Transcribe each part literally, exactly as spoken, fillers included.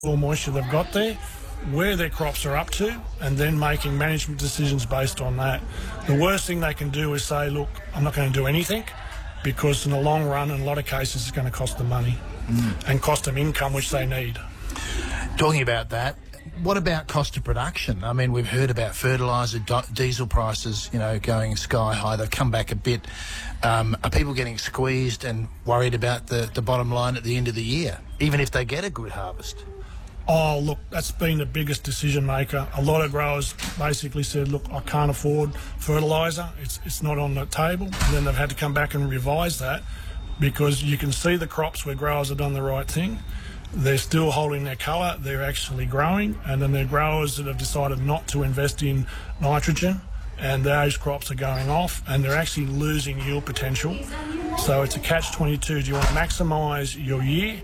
soil moisture they've got there, where their crops are up to, and then making management decisions based on that. The worst thing they can do is say, look, I'm not going to do anything, because in the long run, in a lot of cases, it's going to cost them money mm. and cost them income, which they need. Talking about that, what about cost of production? I mean, we've heard about fertiliser, diesel prices, you know, going sky high. They've come back a bit. Um, are people getting squeezed and worried about the, the bottom line at the end of the year, even if they get a good harvest? Oh, look, that's been the biggest decision maker. A lot of growers basically said, look, I can't afford fertiliser. It's, it's not on the table. And then they've had to come back and revise that, because you can see the crops where growers have done the right thing. They're still holding their colour, they're actually growing, and then there are growers that have decided not to invest in nitrogen, and those crops are going off, and they're actually losing yield potential. So it's a catch twenty-two. Do you want to maximise your year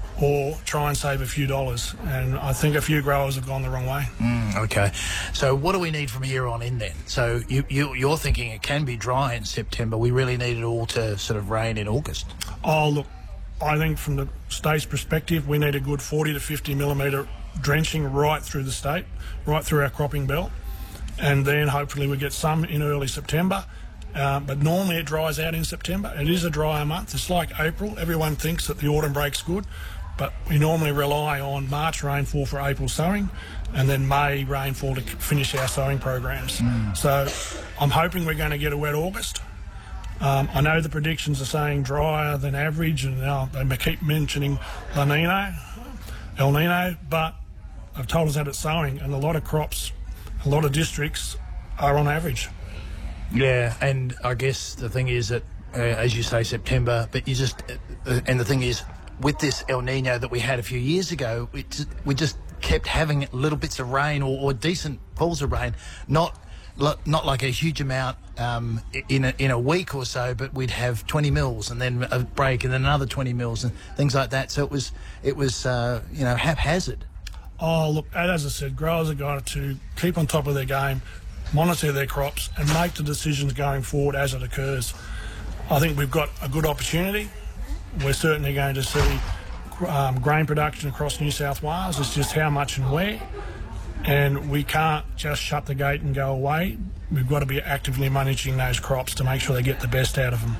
or try and save a few dollars? And I think a few growers have gone the wrong way. Mm, okay. So what do we need from here on in then? So you, you, you're thinking it can be dry in September. We really need it all to sort of rain in August. Oh, look, I think from the state's perspective, we need a good forty to fifty millimetre drenching right through the state, right through our cropping belt. And then hopefully we get some in early September. Uh, but normally it dries out in September. It is a drier month. It's like April. Everyone thinks that the autumn break's good, but we normally rely on March rainfall for April sowing, and then May rainfall to finish our sowing programs. Mm. So I'm hoping we're going to get a wet August. Um, I know the predictions are saying drier than average, and now they keep mentioning La Nina, El Nino, but they've told us that it's sowing, and a lot of crops, a lot of districts are on average. Yeah, and I guess the thing is that, uh, as you say, September, but you just, uh, and the thing is, with this El Nino that we had a few years ago, we just, we just kept having little bits of rain or, or decent falls of rain, not not like a huge amount um, in a, in a week or so, but we'd have twenty mils and then a break and then another twenty mils and things like that. So it was it was uh, you know, haphazard. Oh, look, as I said, growers have got to keep on top of their game, monitor their crops, and make the decisions going forward as it occurs. I think we've got a good opportunity. We're certainly going to see um, grain production across New South Wales. It's just how much and where. And we can't just shut the gate and go away. We've got to be actively managing those crops to make sure they get the best out of them.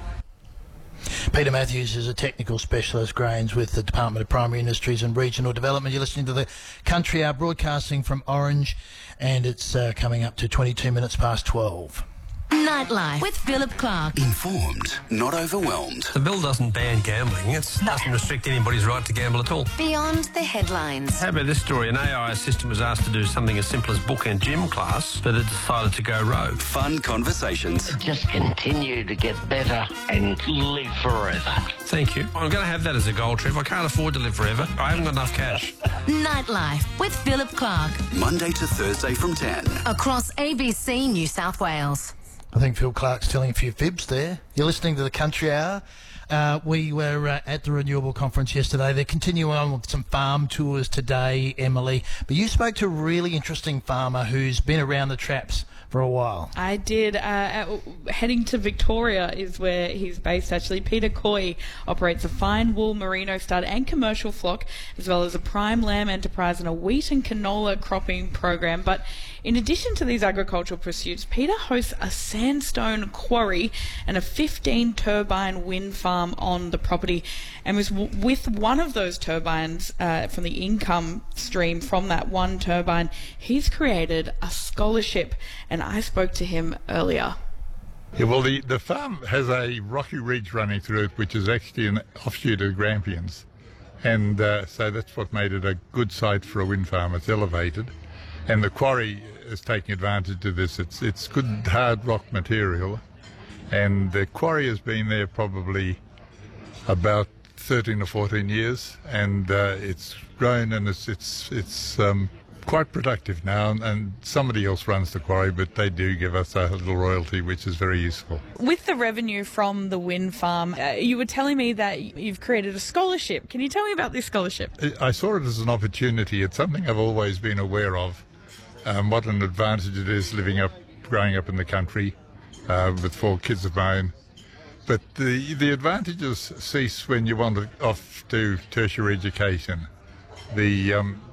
Peter Matthews is a technical specialist grains with the Department of Primary Industries and Regional Development. You're listening to the Country Hour, broadcasting from Orange, and it's uh, coming up to twenty-two minutes past twelve. Nightlife with Philip Clark. Informed, not overwhelmed. The bill doesn't ban gambling. It doesn't restrict anybody's right to gamble at all. Beyond the headlines. How about this story? An A I assistant was asked to do something as simple as book and gym class, but it decided to go rogue. Fun conversations. Just continue to get better and live forever. Thank you. I'm going to have that as a goal, Trev. I can't afford to live forever. I haven't got enough cash. Nightlife with Philip Clark. Monday to Thursday from ten. Across A B C New South Wales. I think Phil Clark's telling a few fibs there. You're listening to the Country Hour. Uh, we were uh, at the Renewable Conference yesterday. They're continuing on with some farm tours today, Emily. But you spoke to a really interesting farmer who's been around the traps for a while. I did. Uh, at, heading to Victoria is where he's based, actually. Peter Coy operates a fine wool merino stud and commercial flock, as well as a prime lamb enterprise and a wheat and canola cropping program. But in addition to these agricultural pursuits, Peter hosts a sandstone quarry and a fifteen turbine wind farm on the property, and was w- with one of those turbines uh, from the income stream from that one turbine, he's created a scholarship, and I spoke to him earlier. Yeah, well, the, the farm has a rocky ridge running through it, which is actually an offshoot of Grampians, and uh, so that's what made it a good site for a wind farm. It's elevated, and the quarry is taking advantage of this. It's it's good hard rock material, and the quarry has been there probably about thirteen or fourteen years, and uh, it's grown, and it's it's it's um, quite productive now, and, and somebody else runs the quarry, but they do give us a little royalty, which is very useful. With the revenue from the wind farm, uh, you were telling me that you've created a scholarship. Can you tell me about this scholarship? I saw it as an opportunity. It's something I've always been aware of. Um, what an advantage it is living up, growing up in the country uh, with four kids of my own. But the the advantages cease when you want to off to tertiary education. the um,